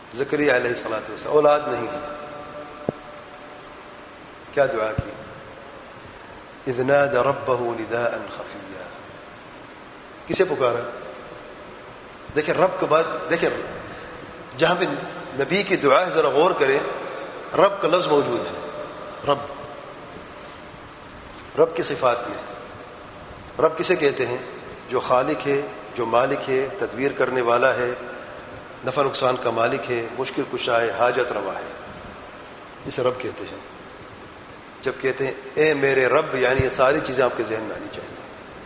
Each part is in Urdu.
زکریا علیہ الصلوۃ والسلام اولاد نہیں ہے، کیا دعا کی؟ اذ نادى ربه نداء خفيا. کسے پکارا؟ دیکھیں رب کے بعد دیکھیں جہاں پہ نبی کی دعا ہے ذرا غور کریں، رب کا لفظ موجود ہے. رب کی صفات میں رب کسے کہتے ہیں؟ جو خالق ہے، جو مالک ہے، تدبیر کرنے والا ہے، نفع نقصان کا مالک ہے، مشکل کشا ہے، حاجت روا ہے، اسے رب کہتے ہیں. جب کہتے ہیں اے میرے رب، یعنی یہ ساری چیزیں آپ کے ذہن میں آنی چاہیے.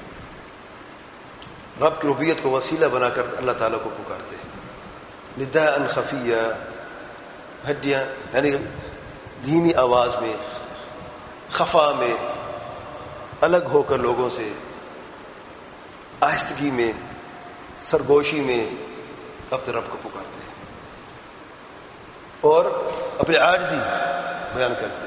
رب کی ربوبیت کو وسیلہ بنا کر اللہ تعالیٰ کو پکارتے ہیں. نداء خفیہ، ہڈیاں یعنی دھیمی آواز میں، خفا میں، الگ ہو کر لوگوں سے، آہستگی میں، سرگوشی میں اپنے رب کو پکارتے ہیں اور اپنی عاجزی بیان کرتے ہیں.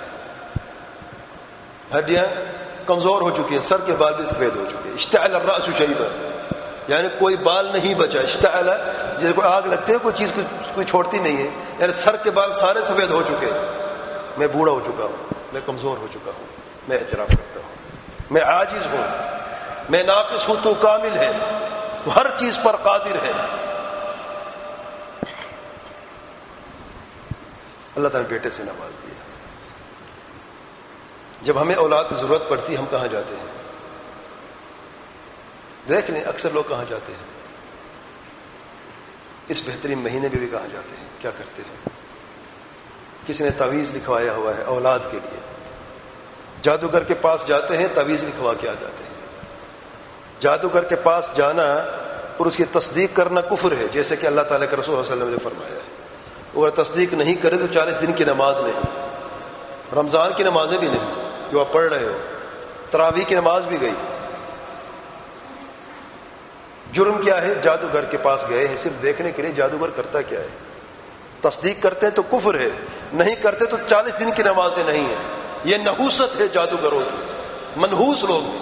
ہڈیاں کمزور ہو چکی ہیں، سر کے بال بھی سفید ہو چکے ہیں. اشتعل الرأس شیبا، یعنی کوئی بال نہیں بچا. اشتعل جیسے کوئی آگ لگتی ہے، کوئی چیز کوئی چھوڑتی نہیں ہے، یعنی سر کے بال سارے سفید ہو چکے ہیں. میں بوڑھا ہو چکا ہوں، میں کمزور ہو چکا ہوں، میں اعتراف کرتا ہوں، میں عاجز ہوں، میں ناقص ہوں، تو کامل ہے، تو ہر چیز پر قادر ہے. اللہ تعالیٰ نے بیٹے سے نواز دیا. جب ہمیں اولاد کی ضرورت پڑتی ہے ہم کہاں جاتے ہیں؟ دیکھ لیں اکثر لوگ کہاں جاتے ہیں؟ اس بہترین مہینے میں بھی کہاں جاتے ہیں؟ کیا کرتے ہیں؟ کسی نے تعویذ لکھوایا ہوا ہے اولاد کے لیے، جادوگر کے پاس جاتے ہیں، تعویذ لکھوا کے آ جاتے ہیں. جادوگر کے پاس جانا اور اس کی تصدیق کرنا کفر ہے، جیسے کہ اللہ تعالیٰ کے رسول صلی اللہ علیہ وسلم نے فرمایا ہے. اور تصدیق نہیں کرے تو 40 دن کی نماز نہیں، رمضان کی نمازیں بھی نہیں جو آپ پڑھ رہے ہو، تراویح کی نماز بھی گئی. جرم کیا ہے؟ جادوگر کے پاس گئے ہیں صرف دیکھنے کے لیے جادوگر کرتا کیا ہے. تصدیق کرتے ہیں تو کفر ہے، نہیں کرتے تو 40 دن کی نمازیں نہیں ہیں. یہ نحوست ہے جادوگروں کی، منحوس لوگ ہیں.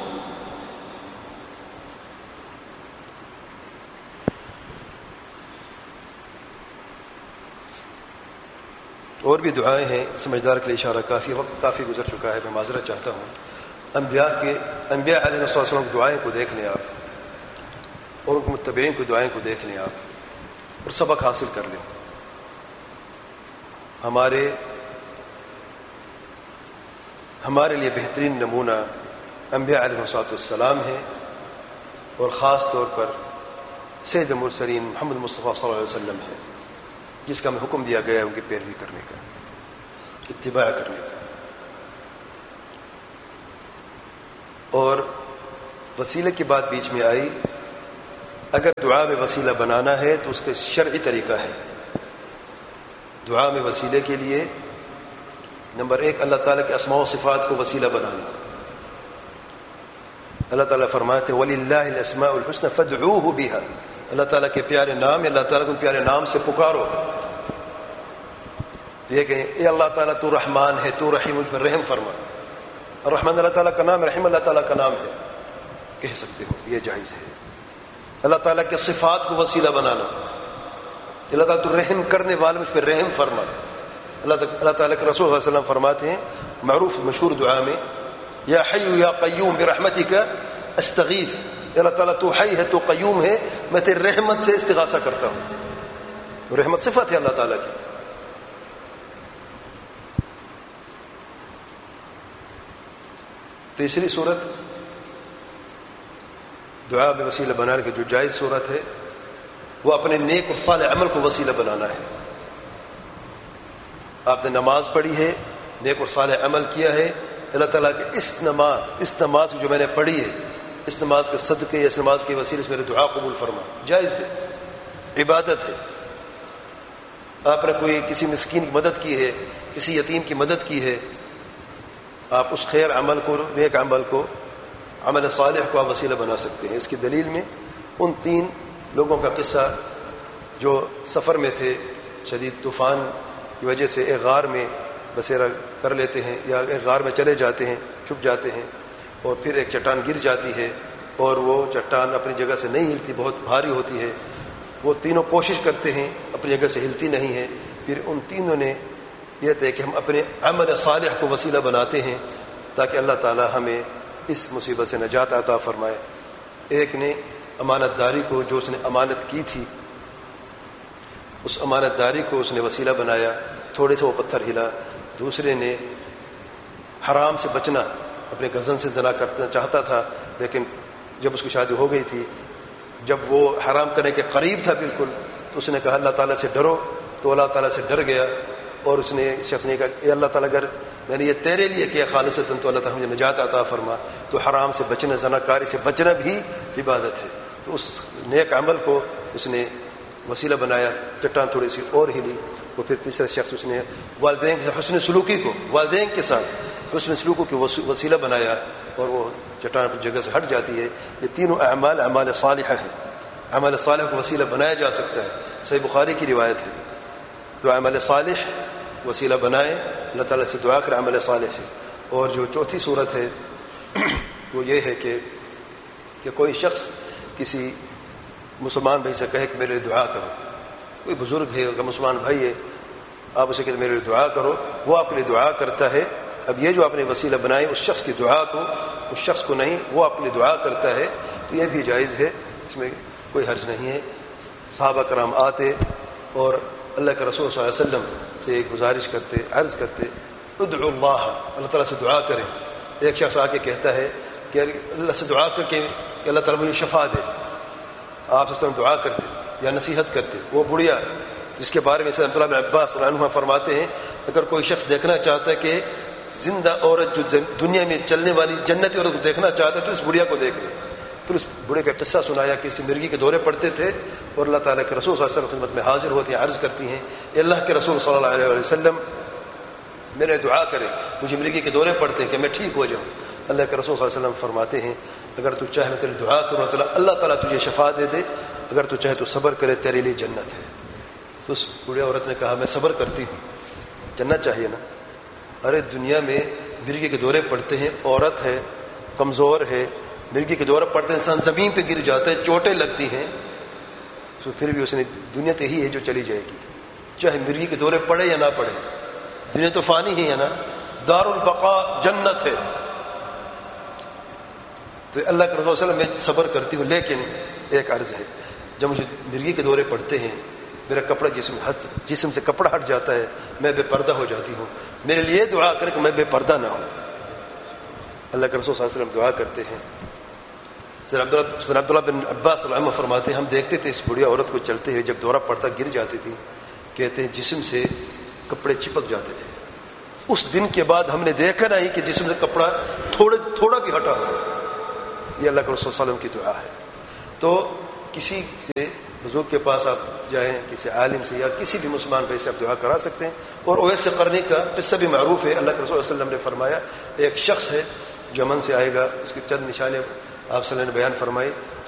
اور بھی دعائیں ہیں، سمجھدار کے لیے اشارہ کافی، وقت کافی گزر چکا ہے، میں معذرت چاہتا ہوں. انبیاء علیہ السلام کی دعائیں کو دیکھ لیں آپ، اور ان کے متبعین کی دعائیں کو دیکھ لیں آپ، اور سبق حاصل کر لیں. ہمارے لیے بہترین نمونہ انبیاء علیہ السلام ہیں، اور خاص طور پر سید المرسلین محمد مصطفیٰ صلی اللہ علیہ وسلم ہے، جس کا ہمیں حکم دیا گیا ہے ان کی پیروی کرنے کا، اتباع کرنے کا. اور وسیلے کی بات بیچ میں آئی. اگر دعا میں وسیلہ بنانا ہے تو اس کا شرعی طریقہ ہے. دعا میں وسیلے کے لیے نمبر 1 اللہ تعالیٰ کے اسماء و صفات کو وسیلہ بنانا. اللہ تعالیٰ فرماتے ہیں وَلِلَّهِ الْأَسْمَاءُ الْحُسْنَى فَادْعُوهُ بِهَا، اللہ تعالیٰ کے پیارے نام ہے، اللہ تعالیٰ کو پیارے نام سے پکارو. یہ کہ اے اللہ تعالیٰ تو رحمان ہے، تو رحیم، مجھ پر رحم فرما. الرحمن اللہ تعالیٰ کا نام ہے، رحیم اللہ تعالیٰ کا نام ہے، کہہ سکتے ہو، یہ جائز ہے. اللہ تعالیٰ کے صفات کو وسیلہ بنانا، اللہ تعالیٰ تو رحم کرنے والے، مجھ پر رحم فرما. اللہ تعالیٰ کے رسول صلی اللہ علیہ وسلم فرماتے ہیں معروف مشہور دعا میں یا حی یا قیوم برحمتک استغیث، اللہ تعالیٰ تو حی ہے، تو قیوم ہے، میں تیری رحمت سے استغاثہ کرتا ہوں. رحمت صفت ہے اللہ تعالیٰ کی. تیسری صورت دعا میں وسیلہ بنانے کی جو جائز صورت ہے وہ اپنے نیک اور صالح عمل کو وسیلہ بنانا ہے. آپ نے نماز پڑھی ہے، نیک اور صالح عمل کیا ہے، اللہ تعالیٰ کہ اس نماز جو میں نے پڑھی ہے، اس نماز کے صدقے یا اس نماز کے وسیلے سے میرے دعا قبول فرما. جائز ہے، عبادت ہے. آپ نے کوئی کسی مسکین کی مدد کی ہے، کسی یتیم کی مدد کی ہے، آپ اس خیر عمل کو، نیک عمل کو، عمل صالح کو آپ وسیلہ بنا سکتے ہیں. اس کی دلیل میں ان 3 لوگوں کا قصہ جو سفر میں تھے، شدید طوفان کی وجہ سے ایک غار میں بسیرا کر لیتے ہیں یا ایک غار میں چلے جاتے ہیں، چھپ جاتے ہیں، اور پھر ایک چٹان گر جاتی ہے اور وہ چٹان اپنی جگہ سے نہیں ہلتی، بہت بھاری ہوتی ہے، وہ تینوں کوشش کرتے ہیں، اپنی جگہ سے ہلتی نہیں ہیں. پھر ان تینوں نے یہ طے کہ ہم اپنے عمل صالح کو وسیلہ بناتے ہیں تاکہ اللہ تعالی ہمیں اس مصیبت سے نجات عطا فرمائے. ایک نے امانت داری کو، جو اس نے امانت کی تھی، اس امانت داری کو اس نے وسیلہ بنایا، تھوڑے سے وہ پتھر ہلا. دوسرے نے حرام سے بچنا، اپنے کزن سے زنا کرنا چاہتا تھا، لیکن جب اس کی شادی ہو گئی تھی، جب وہ حرام کرنے کے قریب تھا بالکل، تو اس نے کہا اللہ تعالیٰ سے ڈرو. تو اللہ تعالیٰ سے ڈر گیا، اور اس نے شخص نے کہا اے اللہ تعالیٰ اگر میں نے یہ تیرے لیے کیا خالصتاً تو اللہ تعالیٰ مجھے نجات عطا فرما. تو حرام سے بچنا، زنا کاری سے بچنا بھی عبادت ہے. تو اس نیک عمل کو اس نے وسیلہ بنایا. چٹان تھوڑی سی اور ہلی. وہ پھر تیسرا شخص اس نے والدین کے حسن سلوکی کو، والدین کے ساتھ حسن سلوکی کو وسیلہ بنایا، اور وہ چٹان پر جگہ سے ہٹ جاتی ہے. یہ تینوں اعمال صالحہ ہیں. اعمال صالح کو وسیلہ بنایا جا سکتا ہے. صحیح بخاری کی روایت ہے. تو اعمال صالح وسیلہ بنائیں، اللہ تعالیٰ سے دعا کریں عمل صالح سے. اور جو چوتھی صورت ہے وہ یہ ہے کہ کوئی شخص کسی مسلمان بھائی سے کہے کہ میرے لیے دعا کرو. کوئی بزرگ ہے، اگر مسلمان بھائی ہے، آپ اسے کہتے میرے لیے دعا کرو، وہ آپ کے لیے دعا کرتا ہے. اب یہ جو آپ نے وسیلہ بنائے اس شخص کی دعا کو، اس شخص کو نہیں، وہ آپ کے لیے دعا کرتا ہے، تو یہ بھی جائز ہے، اس میں کوئی حرج نہیں ہے. صحابہ کرام آتے اور اللہ کے رسول صلی اللہ علیہ وسلم سے ایک گزارش کرتے، عرض کرتے ادعو اللہ، اللہ تعالیٰ سے دعا کریں. ایک شخص آ کے کہتا ہے کہ اللہ سے دعا کر کے کہ اللہ تعالیٰ مجھے شفا دے. آپ اس طرح دعا کرتے یا نصیحت کرتے. وہ بڑھیا جس کے بارے میں عبداللہ بن عباس رضی اللہ عنہ فرماتے ہیں اگر کوئی شخص دیکھنا چاہتا ہے کہ زندہ عورت جو دنیا میں چلنے والی جنتی عورت کو دیکھنا چاہتا ہے تو اس بڑھیا کو دیکھ لے. پھر اس بوڑھے کا قصہ سنایا کہ اس مرغی کے دورے پڑتے تھے اور اللہ تعالیٰ کے رسول صلی اللہ علیہ وسلم خدمت میں حاضر ہوتی ہیں، عرض کرتی ہیں اے اللہ کے رسول صلی اللہ علیہ وسلم میرے دعا کرے، مجھے مرغی کے دورے پڑتے ہیں کہ میں ٹھیک ہو جاؤں. اللہ کے رسول صلی اللہ علیہ وسلم فرماتے ہیں اگر تو چاہے میں تیری دعا کروں اللہ تعالیٰ تجھے شفا دے دے، اگر تو چاہے تو صبر کرے، تیرے لیے جنت ہے. تو اس بوڑھی عورت نے کہا میں صبر کرتی ہوں، جنت چاہیے نا. ارے دنیا میں مرغی کے دورے پڑتے ہیں، عورت ہے، کمزور ہے، مرغی کے دورے پڑتے ہیں، انسان زمین پہ گر جاتا ہے، چوٹیں لگتی ہیں، تو پھر بھی اس نے دنیا تو ہی ہے جو چلی جائے گی، چاہے مرغی کے دورے پڑے یا نہ پڑے. دنیا تو فانی ہی ہے نا، دار البقاء جنت ہے. تو اللہ کے رسول صلی اللہ علیہ وسلم میں صبر کرتی ہوں، لیکن ایک عرض ہے، جب مجھے مرغی کے دورے پڑتے ہیں، میرا کپڑا جسم سے کپڑا ہٹ جاتا ہے، میں بے پردہ ہو جاتی ہوں، میرے لیے دعا کرے کہ میں بے پردہ نہ ہوں. اللہ کے رسول صلی اللہ علیہ وسلم دعا کرتے ہیں. عبداللہ بن عباس رضی اللہ عنہ فرماتے ہیں ہم دیکھتے تھے اس بڑھیا عورت کو چلتے ہوئے، جب دورہ پڑتا گر جاتی تھی، کہتے ہیں جسم سے کپڑے چپک جاتے تھے. اس دن کے بعد ہم نے دیکھا نہیں کہ جسم سے کپڑا تھوڑا بھی ہٹا ہو. یہ اللہ کے رسول صلی اللہ علیہ وسلم کی دعا ہے. تو کسی سے بزرگ کے پاس آپ جائیں، کسی عالم سے یا کسی بھی مسلمان بھائی سے آپ دعا کرا سکتے ہیں. اور اویس قرنی کا قصہ بھی معروف ہے. اللہ کے رسول صلی اللہ علیہ وسلم نے فرمایا ایک شخص ہے جو یمن سے آئے گا، اس کی چند نشانے آپ صلی اللہ علیہ وسلم نے بیان فرمائے.